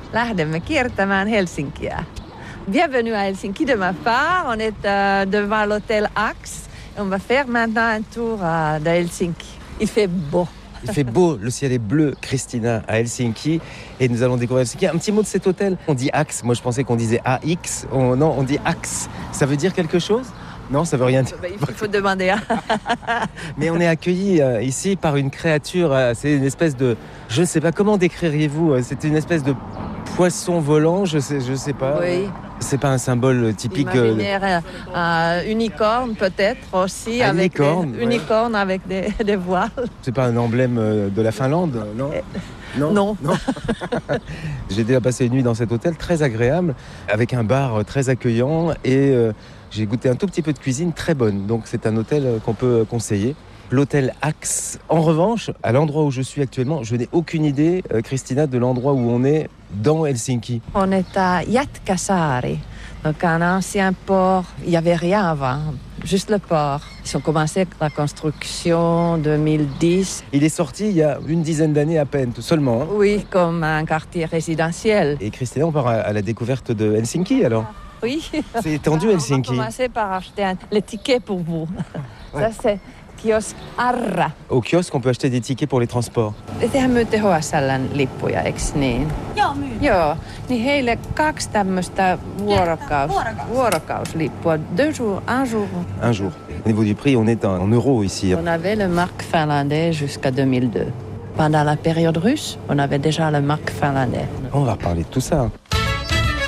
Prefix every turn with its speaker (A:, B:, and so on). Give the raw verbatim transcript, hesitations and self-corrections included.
A: lähdemme kiertämään Helsinkiä. Bienvenue à Helsinki de ma part. On est euh, devant l'hôtel Axe. On va faire maintenant un tour euh, de Helsinki. Il fait beau.
B: Il fait beau, le ciel est bleu, Christina, à Helsinki. Et nous allons découvrir Helsinki. Un petit mot de cet hôtel. On dit Axe. Moi, je pensais qu'on disait A X. On, non, on dit Axe. Ça veut dire quelque chose ? Non, ça veut rien dire.
A: Il faut demander.
B: Mais on est accueillis euh, ici par une créature. Euh, c'est une espèce de... Je ne sais pas, comment décririez-vous ? C'est une espèce de poisson volant, je sais, je sais pas.
A: Oui.
B: C'est pas un symbole typique.
A: Imaginaire, euh, unicorne peut-être aussi.
B: Un
A: avec
B: unicorne,
A: des,
B: ouais.
A: unicorne avec des, des voiles.
B: C'est pas un emblème de la Finlande, non ?
A: Non. Non.
B: non. J'ai déjà passé une nuit dans cet hôtel très agréable, avec un bar très accueillant et euh, j'ai goûté un tout petit peu de cuisine très bonne. Donc c'est un hôtel qu'on peut conseiller. L'hôtel Axe. En revanche, à l'endroit où je suis actuellement, je n'ai aucune idée, euh, Christina, de l'endroit où on est dans Helsinki.
A: On est à Jätkäsaari, donc un ancien port. Il n'y avait rien avant, juste le port. Ils ont commencé la construction en deux mille dix.
B: Il est sorti il y a une dizaine d'années à peine, seulement. Hein.
A: Oui, comme un quartier résidentiel.
B: Et Christina, on part à, à la découverte de Helsinki alors ?
A: Oui.
B: C'est étendu Helsinki.
A: On va commencer par acheter un, les tickets pour vous. Ouais. Ça c'est kiosque Arra.
B: Au kiosque, on peut acheter des tickets pour les transports.
A: Tehän myytte H S L:n lippuja, eiks niin?
C: Joo, myyn.
A: Joo, niin heille kaksi tämmöistä vuorokaus,
C: Vuorokaus.
A: vuorokauslippua. Deux jours, un jour.
B: Un jour. Au niveau du prix, on est en euros ici.
A: On avait le mark finlandais jusqu'à deux mille deux. Pendant la période russe, on avait déjà le mark finlandais.
B: On va reparler de tout ça.